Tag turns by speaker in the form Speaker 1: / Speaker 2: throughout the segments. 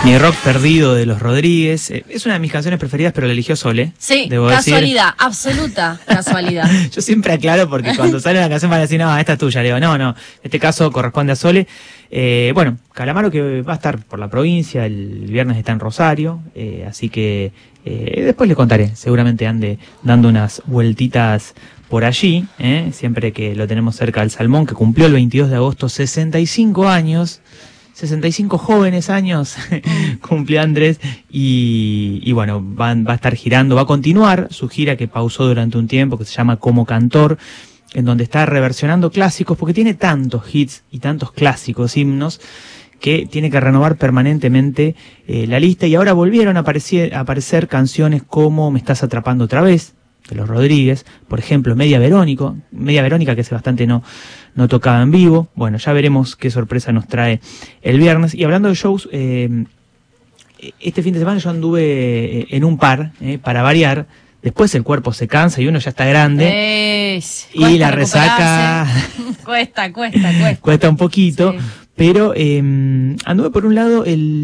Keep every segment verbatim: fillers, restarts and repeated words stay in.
Speaker 1: Mi rock perdido de los Rodríguez. Eh, es una de mis canciones preferidas, pero la eligió Sole.
Speaker 2: Sí,
Speaker 1: debo
Speaker 2: casualidad,
Speaker 1: decir.
Speaker 2: absoluta casualidad.
Speaker 1: Yo siempre aclaro porque cuando sale una canción van a decir, no, esta es tuya. Le digo, no, no, en este caso corresponde a Sole. Eh, bueno, Calamaro que va a estar por la provincia, el viernes está en Rosario, eh, así que eh, después le contaré. Seguramente ande dando unas vueltitas por allí, eh, siempre que lo tenemos cerca del Salmón, que cumplió el veintidós de agosto sesenta y cinco años. sesenta y cinco jóvenes años cumplió Andrés y, y bueno, va, va a estar girando, va a continuar su gira que pausó durante un tiempo, que se llama Como Cantor, en donde está reversionando clásicos, porque tiene tantos hits y tantos clásicos, himnos, que tiene que renovar permanentemente eh, la lista, y ahora volvieron a aparecer, a aparecer canciones como Me estás atrapando otra vez, de los Rodríguez, por ejemplo, Media Verónica, Media Verónica que hace bastante no, no tocaba en vivo. Bueno, ya veremos qué sorpresa nos trae el viernes. Y hablando de shows, eh, este fin de semana yo anduve en un par, eh, para variar. Después el cuerpo se cansa y uno ya está grande.
Speaker 2: Es,
Speaker 1: y la resaca
Speaker 2: cuesta, cuesta, cuesta.
Speaker 1: Cuesta un poquito.
Speaker 2: Sí.
Speaker 1: Pero eh, anduve por un lado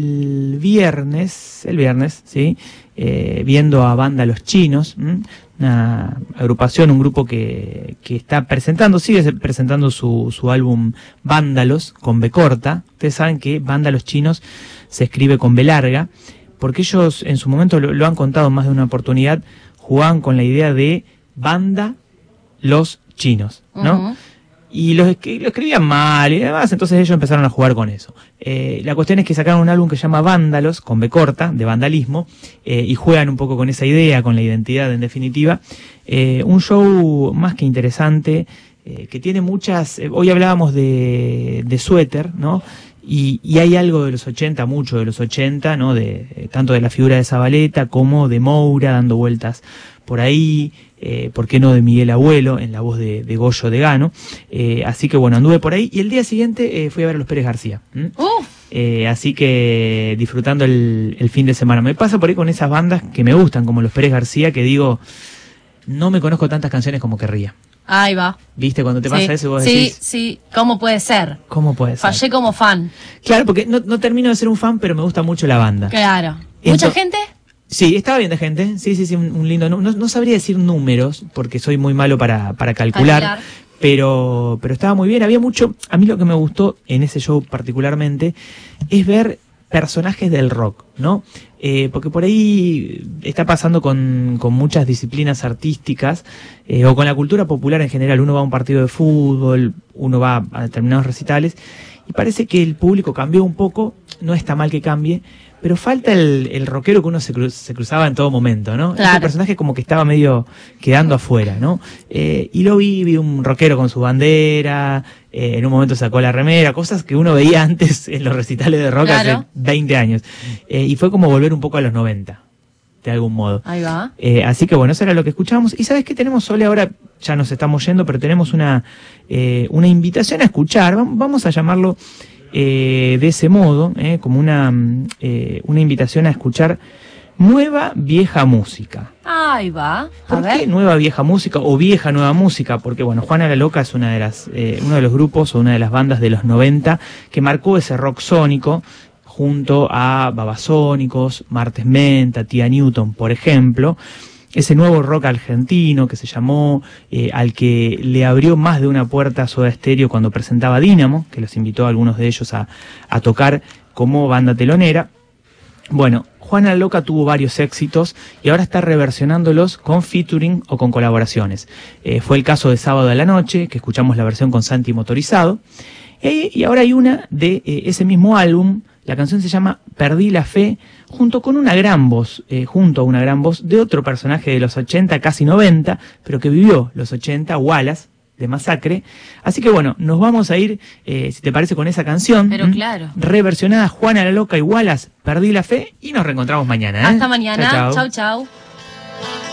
Speaker 1: el viernes, el viernes, ¿sí? Eh, viendo a Banda Los Chinos, ¿m? Una agrupación, un grupo que, que está presentando, sigue presentando su, su álbum Vándalos, con B corta. Ustedes saben que Banda Los Chinos se escribe con B larga, porque ellos en su momento lo, lo han contado en más de una oportunidad, jugaban con la idea de Banda Los Chinos, ¿no? Uh-huh. Y lo, lo escribían mal y demás, entonces ellos empezaron a jugar con eso. Eh, la cuestión es que sacaron un álbum que se llama Vándalos, con B corta, de vandalismo, eh, y juegan un poco con esa idea, con la identidad en definitiva. Eh, un show más que interesante, eh, que tiene muchas... Eh, hoy hablábamos de, de Suéter, ¿no? Y, y hay algo de los ochenta, mucho de los ochenta, ¿no? De, eh, tanto de la figura de Zabaleta como de Moura dando vueltas por ahí, eh, ¿por qué no de Miguel Abuelo, en la voz de, de Goyo de Gano? Eh, así que bueno, anduve por ahí y el día siguiente eh, fui a ver a los Pérez García. ¿Mm? Uh. Eh, así que disfrutando el, el fin de semana. Me pasa por ahí con esas bandas que me gustan, como los Pérez García, que digo, no me conozco tantas canciones como querría.
Speaker 2: Ahí va.
Speaker 1: ¿Viste? Cuando te
Speaker 2: sí,
Speaker 1: pasa eso vos
Speaker 2: sí,
Speaker 1: decís...
Speaker 2: Sí, sí. ¿Cómo puede ser?
Speaker 1: ¿Cómo puede ser?
Speaker 2: Fallé como fan.
Speaker 1: Claro, porque no, no termino de ser un fan, pero me gusta mucho la banda.
Speaker 2: Claro.
Speaker 1: Entonces,
Speaker 2: ¿mucha gente?
Speaker 1: Sí, estaba bien de gente. Sí, sí, sí, un, un lindo... No, no sabría decir números, porque soy muy malo para, para calcular. calcular. Pero, pero estaba muy bien. Había mucho... A mí lo que me gustó en ese show particularmente es ver personajes del rock, ¿no? Eh, porque por ahí está pasando con, con muchas disciplinas artísticas, eh, o con la cultura popular en general. Uno va a un partido de fútbol, uno va a determinados recitales, y parece que el público cambió un poco. No está mal que cambie, pero falta el, el rockero que uno se, cru, se cruzaba en todo momento, ¿no?
Speaker 2: Claro.
Speaker 1: Ese personaje como que estaba medio quedando afuera, ¿no? Eh, y lo vi, vi un rockero con su bandera, eh, en un momento sacó la remera, cosas que uno veía antes en los recitales de rock, claro, hace veinte años. Eh, y fue como volver un poco a los noventa, de algún modo.
Speaker 2: Ahí va.
Speaker 1: Eh, así que bueno, eso era lo que escuchábamos. Y ¿sabes qué tenemos, Sole? Ahora ya nos estamos yendo, pero tenemos una, eh, una invitación a escuchar. Vamos a llamarlo... Eh, de ese modo, eh, como una, eh, una invitación a escuchar nueva vieja música.
Speaker 2: Ahí va. A
Speaker 1: ¿Por
Speaker 2: ver.
Speaker 1: qué nueva vieja música o vieja nueva música? Porque bueno, Juana la Loca es una de las, eh, uno de los grupos o una de las bandas de los noventa que marcó ese rock sónico junto a Babasónicos, Martes Menta, Tía Newton, por ejemplo. Ese nuevo rock argentino que se llamó, eh, al que le abrió más de una puerta a Soda Stereo cuando presentaba Dínamo, que los invitó a algunos de ellos a, a tocar como banda telonera. Bueno, Juana la Loca tuvo varios éxitos y ahora está reversionándolos con featuring o con colaboraciones. Eh, fue el caso de Sábado a la Noche, que escuchamos la versión con Santi Motorizado. Eh, y ahora hay una de eh, ese mismo álbum. La canción se llama Perdí la Fe, junto con una gran voz, eh, junto a una gran voz de otro personaje de los ochenta, casi noventa, pero que vivió los ochenta, Wallace, de Masacre. Así que bueno, nos vamos a ir, eh, si te parece, con esa canción.
Speaker 2: Pero claro.
Speaker 1: Reversionada, Juana la Loca y Wallace, Perdí la Fe, y nos reencontramos mañana. ¿eh?
Speaker 2: Hasta mañana. Chau, chau.